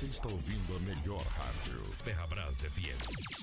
Você está ouvindo a melhor rádio. Ferrabras FM.